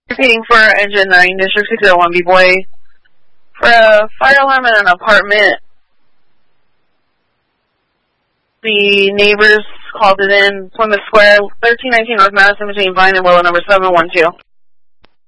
Repeating for engine 9, District 601, B-Boy. For a fire alarm in an apartment, the neighbors called it in, Plymouth Square, 1319 North Madison between Vine and Willow, number 712.